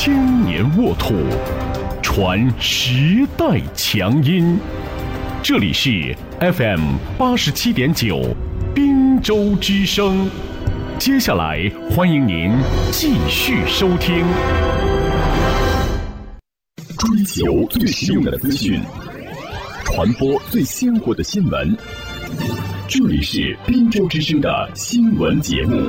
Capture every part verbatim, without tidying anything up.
千年沃土，传时代强音。这里是 F M 八十七点九，滨州之声。接下来欢迎您继续收听。追求最实用的资讯，传播最鲜活的新闻。这里是滨州之声的新闻节目。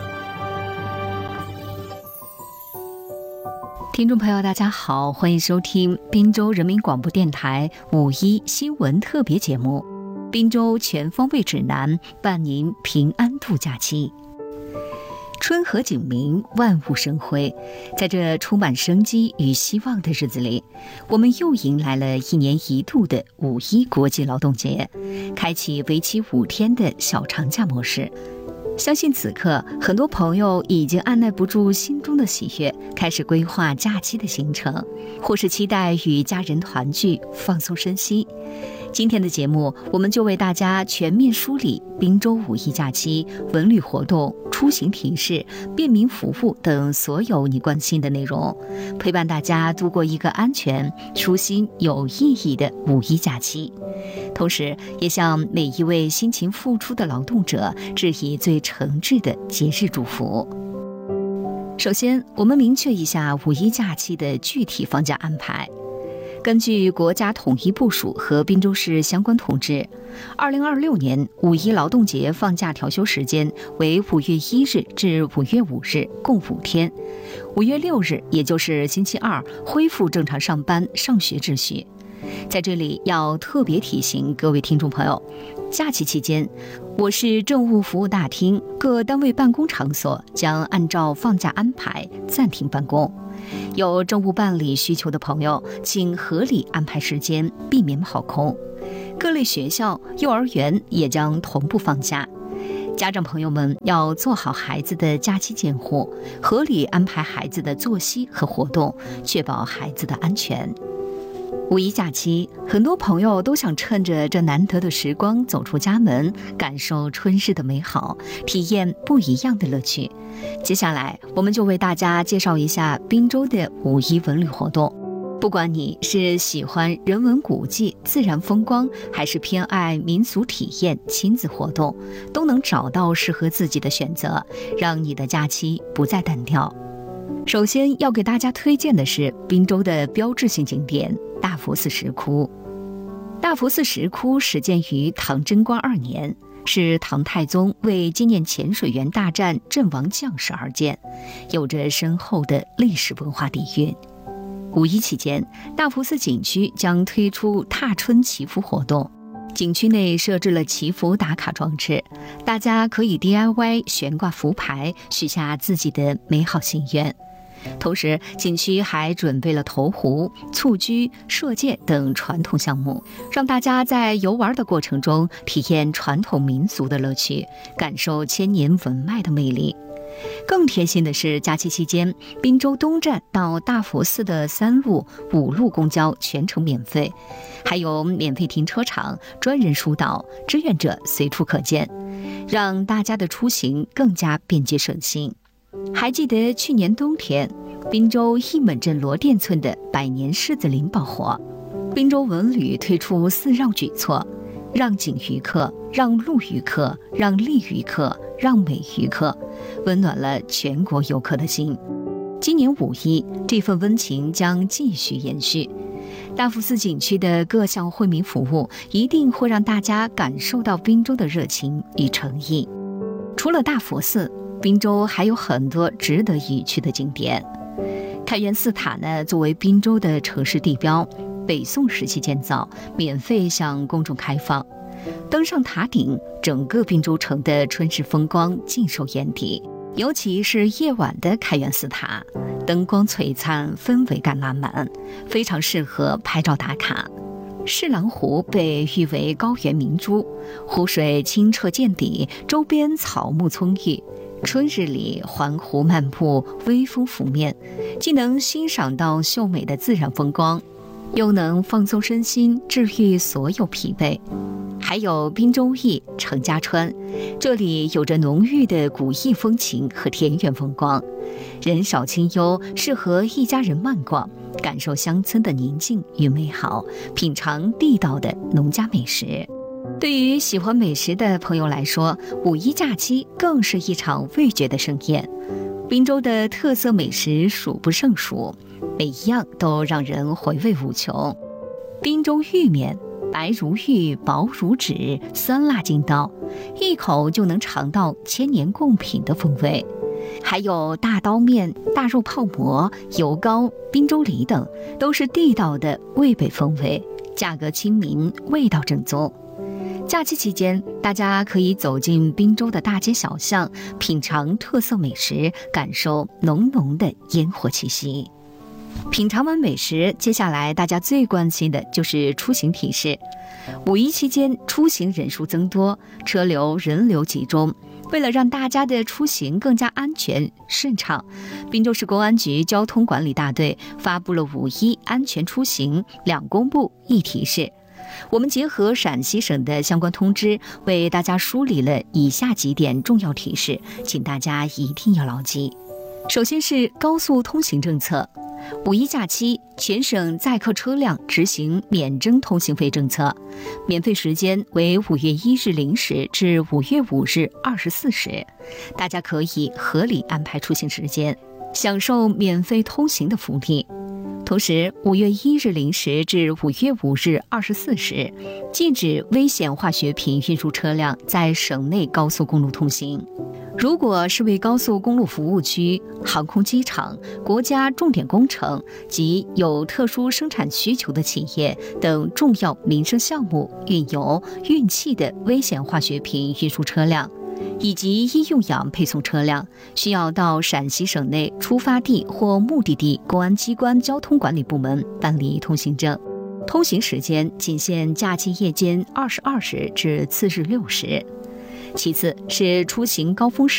听众朋友大家好，欢迎收听滨州人民广播电台五一新闻特别节目《滨州全方位指南》，伴您平安度假期。春和景明，万物生辉，在这充满生机与希望的日子里，我们又迎来了一年一度的五一国际劳动节，开启为期五天的小长假模式。相信此刻很多朋友已经按耐不住心中的喜悦，开始规划假期的行程，或是期待与家人团聚，放松身心。今天的节目，我们就为大家全面梳理滨州五一假期文旅活动、出行提示、便民服务等所有你关心的内容，陪伴大家度过一个安全、舒心、有意义的五一假期。同时也向每一位辛勤付出的劳动者致以最诚挚的节日祝福。首先，我们明确一下五一假期的具体放假安排。根据国家统一部署和滨州市相关通知，二零二六年五一劳动节放假调休时间为五月一日至五月五日，共五天。五月六日，也就是星期二，恢复正常上班上学秩序。在这里要特别提醒各位听众朋友，假期期间，我市政务服务大厅各单位办公场所将按照放假安排暂停办公。有政务办理需求的朋友，请合理安排时间，避免跑空。各类学校、幼儿园也将同步放假。家长朋友们要做好孩子的假期监护，合理安排孩子的作息和活动，确保孩子的安全。五一假期，很多朋友都想趁着这难得的时光走出家门，感受春日的美好，体验不一样的乐趣。接下来，我们就为大家介绍一下滨州的五一文旅活动。不管你是喜欢人文古迹、自然风光，还是偏爱民俗体验、亲子活动，都能找到适合自己的选择，让你的假期不再单调。首先要给大家推荐的是滨州的标志性景点大佛寺石窟。大佛寺石窟始建于唐贞观二年，是唐太宗为纪念潜水员大战阵亡将士而建，有着深厚的历史文化底蕴。五一期间，大佛寺景区将推出踏春祈福活动，景区内设置了祈福打卡装置，大家可以 D I Y 悬挂福牌，许下自己的美好心愿。同时，景区还准备了投壶、蹴鞠、射箭等传统项目，让大家在游玩的过程中体验传统民俗的乐趣，感受千年文脉的魅力。更贴心的是，假期期间，滨州东站到大佛寺的三路、五路公交全程免费，还有免费停车场、专人疏导，志愿者随处可见，让大家的出行更加便捷省心。还记得去年冬天，滨州一门镇罗店村的百年狮子林爆火，滨州文旅推出四让举措：让景于客、让路于客、让利于客、让美于客，温暖了全国游客的心。今年五一，这份温情将继续延续。大佛寺景区的各项惠民服务一定会让大家感受到滨州的热情与诚意。除了大佛寺，滨州还有很多值得一去的景点。开元寺塔呢，作为滨州的城市地标，北宋时期建造，免费向公众开放。登上塔顶，整个滨州城的春日风光尽收眼底。尤其是夜晚的开元寺塔，灯光璀璨，氛围感满满，非常适合拍照打卡。世郎湖被誉为高原明珠，湖水清澈见底，周边草木葱郁。春日里环湖漫步，微风拂面，既能欣赏到秀美的自然风光，又能放松身心，治愈所有疲惫。 还有滨州驿、程家川，这里有着浓郁的古意风情和田园风光，人少清幽，适合一家人漫逛，感受乡村的宁静与美好，品尝地道的农家美食。对于喜欢美食的朋友来说，五一假期更是一场味觉的盛宴。滨州的特色美食数不胜数，每一样都让人回味无穷。滨州玉面白如玉，薄如纸，酸辣劲道，一口就能尝到千年贡品的风味。还有大刀面、大肉泡馍、油糕、滨州梨等，都是地道的渭北风味，价格亲民，味道正宗。假期期间，大家可以走进滨州的大街小巷，品尝特色美食，感受浓浓的烟火气息。品尝完美食，接下来大家最关心的就是出行提示。五一期间出行人数增多，车流人流集中，为了让大家的出行更加安全顺畅，滨州市公安局交通管理大队发布了五一安全出行两公布一提示。我们结合陕西省的相关通知，为大家梳理了以下几点重要提示，请大家一定要牢记。首先是高速通行政策。五一假期，全省载客车辆执行免征通行费政策，免费时间为五月一日零时至五月五日二十四时，大家可以合理安排出行时间，享受免费通行的福利。同时，五月一日零时至五月五日二十四时，禁止危险化学品运输车辆在省内高速公路通行。如果是为高速公路服务区、航空机场、国家重点工程及有特殊生产需求的企业等重要民生项目运油、运气的危险化学品运输车辆，以及医用氧配送车辆，需要到陕西省内出发地或目的地公安机关交通管理部门办理通行证。通行时间仅限假期夜间二十二时至次日六时。其次是出行高峰时